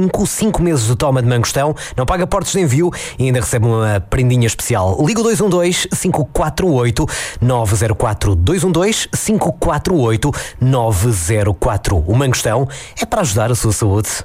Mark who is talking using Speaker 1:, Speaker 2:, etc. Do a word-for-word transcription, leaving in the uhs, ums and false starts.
Speaker 1: cinco meses de toma de mangostão, não paga portos de envio e ainda recebe uma prendinha especial. Liga o dois um dois, cinco quatro oito, nove zero quatro. dois um dois, cinco quatro oito, nove zero quatro. O mangostão é para ajudar a sua saúde.